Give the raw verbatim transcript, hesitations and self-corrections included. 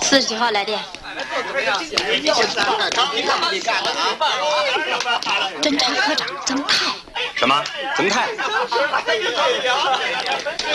四十几号来电。侦查科长曾泰。 什么？曾泰？